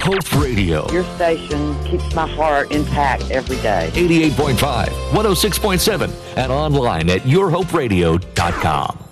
Hope Radio. Your station keeps my heart intact every day. 88.5, 106.7, and online at yourhoperadio.com.